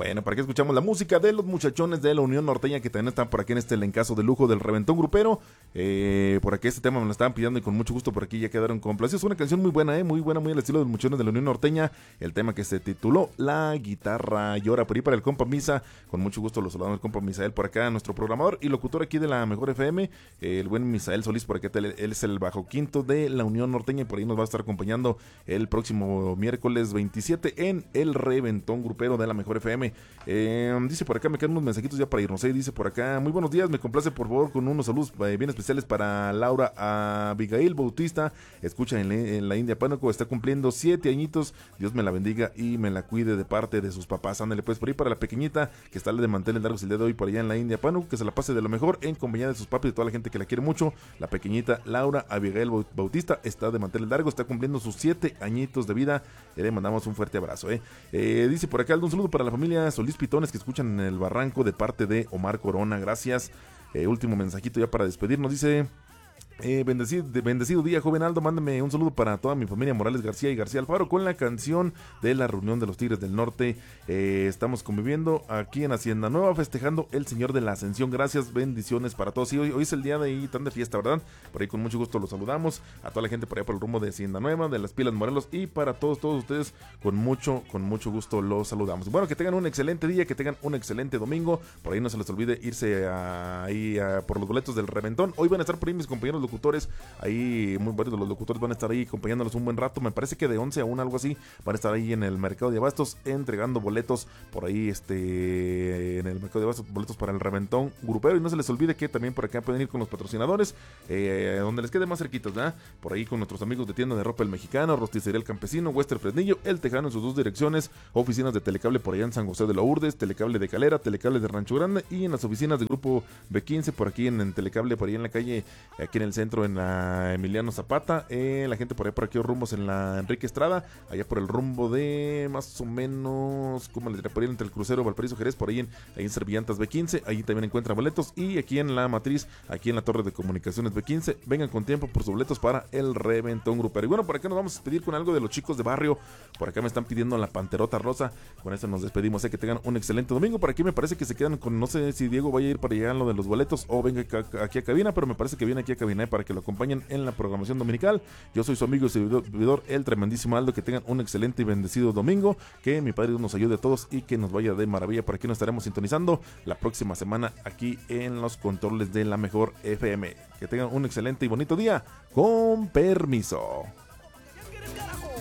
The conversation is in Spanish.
Bueno, para que escuchamos la música de los muchachones de la Unión Norteña, que también están por aquí en este encaso de lujo del Reventón Grupero. Por aquí este tema me lo estaban pidiendo y con mucho gusto por aquí ya quedaron complacidos. Es una canción muy buena, muy buena, muy al estilo de los muchachones de la Unión Norteña. El tema que se tituló La Guitarra Llora. Por ahí para el compa Misa, con mucho gusto los saludamos, el compa Misael por acá, nuestro programador y locutor aquí de la Mejor FM, el buen Misael Solís por acá. Él es el bajo quinto de la Unión Norteña y por ahí nos va a estar acompañando el próximo miércoles 27 en el Reventón Grupero de la Mejor FM. Dice por acá, me quedan unos mensajitos ya para irnos. Dice por acá, muy buenos días, me complace por favor con unos saludos bien especiales para Laura Abigail Bautista. Escucha en la India Pánuco, está cumpliendo 7 añitos. Dios me la bendiga y me la cuide de parte de sus papás. Ándale pues, por ahí para la pequeñita que está de manteles largos el día de hoy por allá en la India Pánuco, que se la pase de lo mejor en compañía de sus papás y de toda la gente que la quiere mucho. La pequeñita Laura Abigail Bautista está de manteles largos, está cumpliendo sus 7 añitos de vida. Le mandamos un fuerte abrazo. Dice por acá, un saludo para la familia Solís Pitones que escuchan en el Barranco de parte de Omar Corona. Gracias. Último mensajito ya para despedirnos. Dice: bendecido día, joven Aldo. Mándame un saludo para toda mi familia Morales García y García Alfaro con la canción de la reunión de los Tigres del Norte. Estamos conviviendo aquí en Hacienda Nueva, festejando el Señor de la Ascensión. Gracias, bendiciones para todos. Sí, hoy es el día de ahí, tan de fiesta, ¿verdad? Por ahí con mucho gusto los saludamos. A toda la gente por allá por el rumbo de Hacienda Nueva, de las Pilas Morelos, y para todos ustedes con mucho gusto los saludamos. Bueno, que tengan un excelente día, que tengan un excelente domingo. Por ahí no se les olvide irse por los boletos del Reventón. Hoy van a estar por ahí mis compañeros locutores, ahí muy varios de los locutores van a estar ahí acompañándolos un buen rato. Me parece que de 11 a 1, algo así, van a estar ahí en el mercado de abastos entregando boletos por ahí en el mercado de abastos, boletos para el Reventón Grupero. Y no se les olvide que también por acá pueden ir con los patrocinadores, donde les quede más cerquitos, ¿verdad? Por ahí con nuestros amigos de tienda de ropa El Mexicano, Rosticería El Campesino, Western Fresnillo, El Tejano en sus 2 direcciones, oficinas de Telecable por allá en San José de Lourdes, Telecable de Calera, Telecable de Rancho Grande, y en las oficinas del grupo B15 por aquí en Telecable, por ahí en la calle, aquí en el centro, en la Emiliano Zapata. La gente por ahí por aquí rumbos en la Enrique Estrada, allá por el rumbo de más o menos, como les diría, por ahí entre el crucero Valparaíso Jerez, por ahí en Servillantas B15, ahí también encuentran boletos. Y aquí en la Matriz, aquí en la Torre de Comunicaciones B15, vengan con tiempo por sus boletos para el Reventón Grupero. Y bueno, por acá nos vamos a despedir con algo de los chicos de barrio. Por acá me están pidiendo la Panterota Rosa. Con eso nos despedimos, que tengan un excelente domingo. Por aquí me parece que se quedan con, no sé si Diego vaya a ir para allá en lo de los boletos o venga aquí a cabina, pero me parece que viene aquí a cabina para que lo acompañen en la programación dominical. Yo soy su amigo y servidor, el tremendísimo Aldo. Que tengan un excelente y bendecido domingo, que mi Padre Dios nos ayude a todos y que nos vaya de maravilla. Por aquí nos estaremos sintonizando la próxima semana aquí en los controles de la Mejor FM. Que tengan un excelente y bonito día, con permiso.